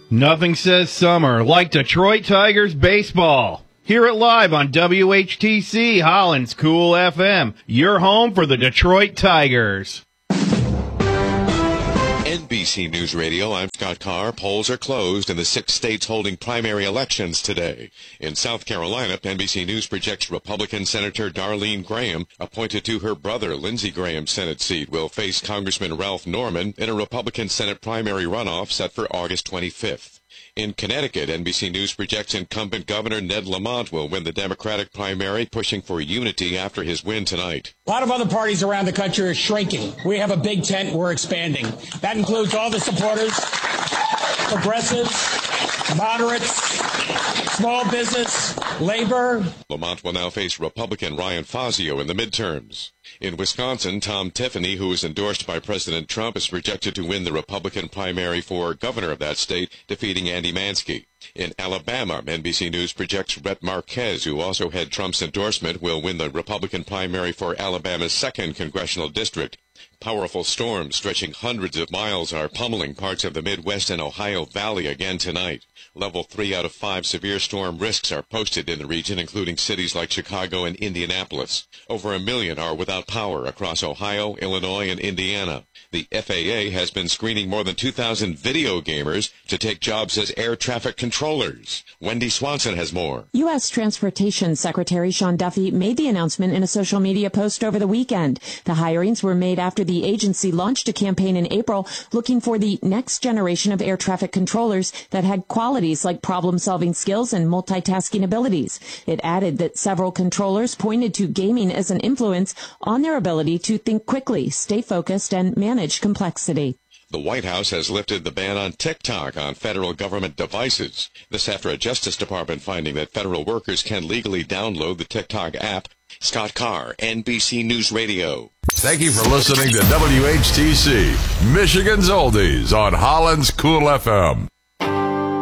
Nothing says summer like Detroit Tigers baseball. Hear it live on WHTC Holland's Cool FM. Your home for the Detroit Tigers. NBC News Radio, I'm Scott Carr. Polls are closed in the 6 states holding primary elections today. In South Carolina, NBC News projects Republican Senator Darlene Graham, appointed to her brother Lindsey Graham's Senate seat, will face Congressman Ralph Norman in a Republican Senate primary runoff set for August 25th. In Connecticut, NBC News projects incumbent Governor Ned Lamont will win the Democratic primary, pushing for unity after his win tonight. A lot of other parties around the country are shrinking. We have a big tent. We're expanding. That includes all the supporters, progressives, moderates, small business, labor. Lamont will now face Republican Ryan Fazio in the midterms. In Wisconsin, Tom Tiffany, who is endorsed by President Trump, is projected to win the Republican primary for governor of that state, defeating Andy Mansky. In Alabama, NBC News projects Rhett Marquez, who also had Trump's endorsement, will win the Republican primary for Alabama's 2nd congressional district. Powerful storms stretching hundreds of miles are pummeling parts of the Midwest and Ohio Valley again tonight. Level 3 out of 5 severe storm risks are posted in the region, including cities like Chicago and Indianapolis. Over 1 million are without power across Ohio, Illinois, and Indiana. The FAA has been screening more than 2,000 video gamers to take jobs as air traffic controllers. Wendy Swanson has more. U.S. Transportation Secretary Sean Duffy made the announcement in a social media post over the weekend. The hirings were made after the agency launched a campaign in April looking for the next generation of air traffic controllers that had qualities like problem-solving skills and multitasking abilities. It added that several controllers pointed to gaming as an influence on their ability to think quickly, stay focused, and manage complexity. The White House has lifted the ban on TikTok on federal government devices. This after a Justice Department finding that federal workers can legally download the TikTok app. Scott Carr, NBC News Radio. Thank you for listening to WHTC, Michigan's Oldies on Holland's Cool FM.